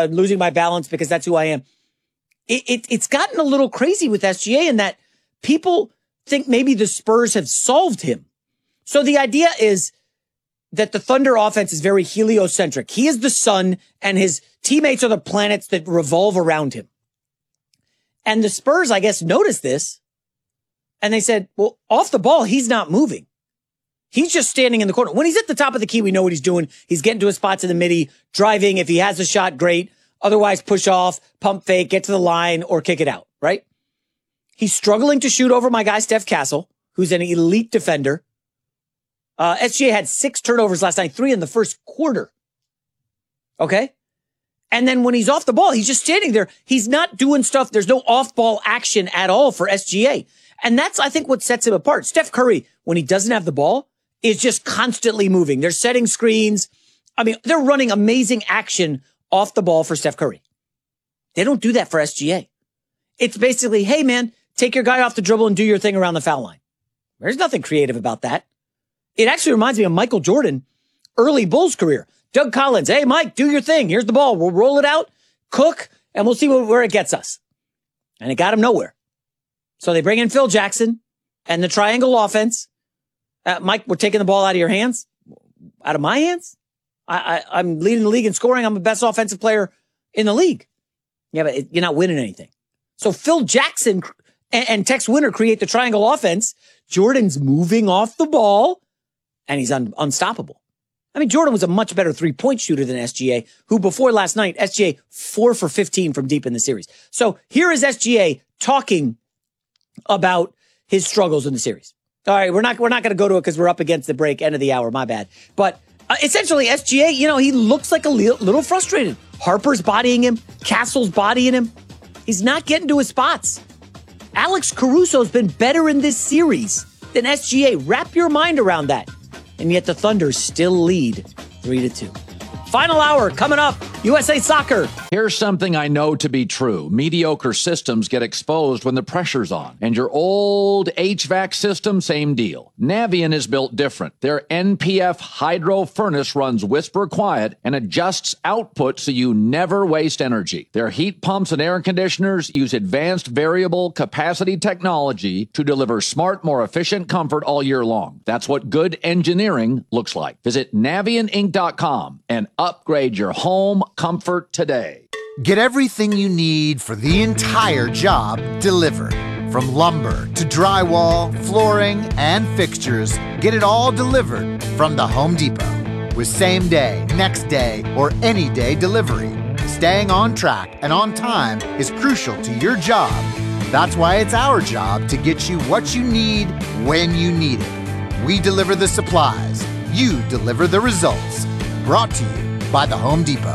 losing my balance because that's who I am. It's gotten a little crazy with SGA in that people think maybe the Spurs have solved him. So the idea is that the Thunder offense is very heliocentric. He is the sun and his teammates are the planets that revolve around him. And the Spurs, I guess, noticed this. And they said, well, off the ball, he's not moving. He's just standing in the corner. When he's at the top of the key, we know what he's doing. He's getting to his spots in the midi, driving. If he has a shot, great. Otherwise, push off, pump fake, get to the line, or kick it out, right? He's struggling to shoot over my guy, Steph Castle, who's an elite defender. SGA had 6 turnovers last night, 3 in the first quarter. Okay? And then when he's off the ball, he's just standing there. He's not doing stuff. There's no off-ball action at all for SGA. And that's, I think, what sets him apart. Steph Curry, when he doesn't have the ball, is just constantly moving. They're setting screens. I mean, they're running amazing action off the ball for Steph Curry. They don't do that for SGA. It's basically, hey, man, take your guy off the dribble and do your thing around the foul line. There's nothing creative about that. It actually reminds me of Michael Jordan, early Bulls career. Doug Collins, hey, Mike, do your thing. Here's the ball. We'll roll it out, cook, and we'll see where it gets us. And it got him nowhere. So they bring in Phil Jackson and the triangle offense. Mike, we're taking the ball out of your hands. Out of my hands? I'm leading the league in scoring. I'm the best offensive player in the league. Yeah, but you're not winning anything. So Phil Jackson and Tex Winter create the triangle offense. Jordan's moving off the ball, and he's unstoppable. I mean, Jordan was a much better three-point shooter than SGA, who before last night, SGA 4 for 15 from deep in the series. So here is SGA talking about his struggles in the series. All right, we're not going to go to it because we're up against the break, end of the hour, my bad. But essentially, SGA, he looks like a little frustrated. Harper's bodying him. Castle's bodying him. He's not getting to his spots. Alex Caruso's been better in this series than SGA. Wrap your mind around that. And yet the Thunder still lead 3-2. Final hour coming up. USA Soccer. Here's something I know to be true. Mediocre systems get exposed when the pressure's on. And your old HVAC system, same deal. Navien is built different. Their NPF hydro furnace runs whisper quiet and adjusts output so you never waste energy. Their heat pumps and air conditioners use advanced variable capacity technology to deliver smart, more efficient comfort all year long. That's what good engineering looks like. Visit NavienInc.com and upgrade your home comfort today. Get everything you need for the entire job delivered. From lumber to drywall, flooring, and fixtures, get it all delivered from the Home Depot. With same day, next day, or any day delivery, staying on track and on time is crucial to your job. That's why it's our job to get you what you need when you need it. We deliver the supplies. You deliver the results. Brought to you by the Home Depot.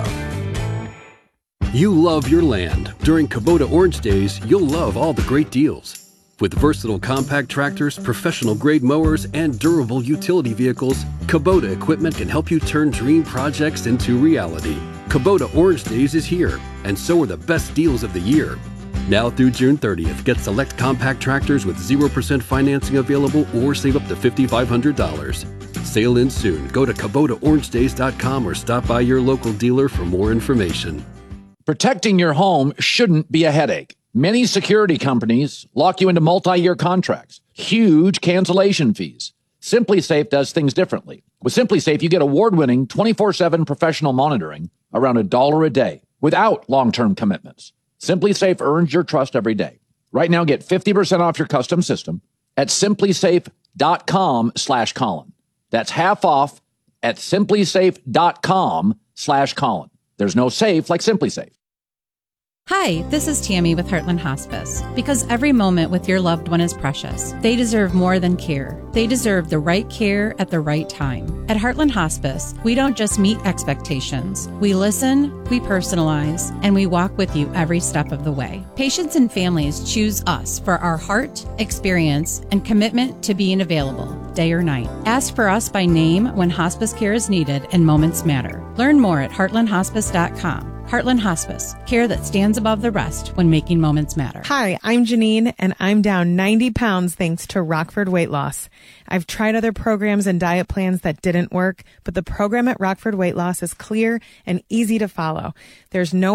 You love your land. During Kubota Orange Days, you'll love all the great deals. With versatile compact tractors, professional-grade mowers, and durable utility vehicles, Kubota equipment can help you turn dream projects into reality. Kubota Orange Days is here, and so are the best deals of the year. Now through June 30th, get select compact tractors with 0% financing available or save up to $5,500. Sale ends soon. Go to KubotaOrangeDays.com or stop by your local dealer for more information. Protecting your home shouldn't be a headache. Many security companies lock you into multi-year contracts, huge cancellation fees. SimpliSafe does things differently. With SimpliSafe, you get award-winning 24/7 professional monitoring around $1 a day without long-term commitments. SimpliSafe earns your trust every day. Right now, get 50% off your custom system at simplisafe.com/Colin. That's half off at simplisafe.com/Colin. There's no safe like SimpliSafe. Hi, this is Tammy with Heartland Hospice. Because every moment with your loved one is precious. They deserve more than care. They deserve the right care at the right time. At Heartland Hospice, we don't just meet expectations. We listen, we personalize, and we walk with you every step of the way. Patients and families choose us for our heart, experience, and commitment to being available, day or night. Ask for us by name when hospice care is needed and moments matter. Learn more at heartlandhospice.com. Heartland Hospice, care that stands above the rest when making moments matter. Hi, I'm Janine, and I'm down 90 pounds thanks to Rockford Weight Loss. I've tried other programs and diet plans that didn't work, but the program at Rockford Weight Loss is clear and easy to follow. There's no